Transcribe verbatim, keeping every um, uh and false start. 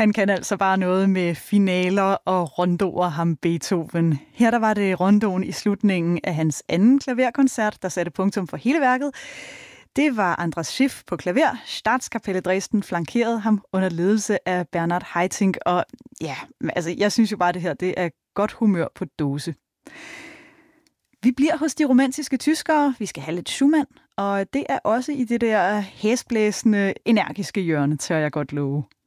Han kan altså bare noget med finaler og rondoer, ham Beethoven. Her der var det rondoen i slutningen af hans anden klaverkoncert, der satte punktum for hele værket. Det var Andras Schiff på klaver. Statskapelle Dresden flankerede ham under ledelse af Bernhard Haitink. Og ja, altså jeg synes jo bare, det her det er godt humør på dåse. Vi bliver hos de romantiske tyskere. Vi skal have lidt Schumann. Og det er også i det der hæsblæsende, energiske hjørne, tør jeg godt love.